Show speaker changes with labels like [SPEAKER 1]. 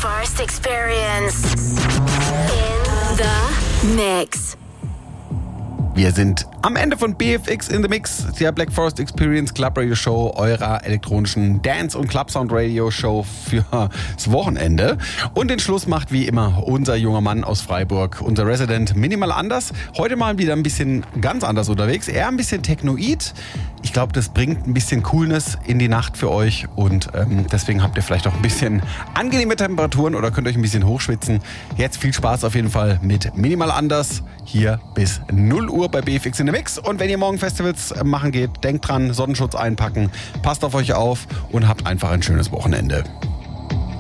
[SPEAKER 1] Forest Experience in the Mix.
[SPEAKER 2] Wir sind am Ende von BFX in the Mix, der Black Forest Experience Club Radio Show, eurer elektronischen Dance- und Club Sound Radio Show fürs Wochenende. Und den Schluss macht wie immer unser junger Mann aus Freiburg, unser Resident Minimal Anders. Heute mal wieder ein bisschen ganz anders unterwegs, eher ein bisschen technoid. Ich glaube, das bringt ein bisschen Coolness in die Nacht für euch und deswegen habt ihr vielleicht auch ein bisschen angenehme Temperaturen oder könnt euch ein bisschen hochschwitzen. Jetzt viel Spaß auf jeden Fall mit Minimal Anders hier bis 0 Uhr bei BFX in the Mix. Und wenn ihr morgen Festivals machen geht, denkt dran, Sonnenschutz einpacken, passt auf euch auf und habt einfach ein schönes Wochenende.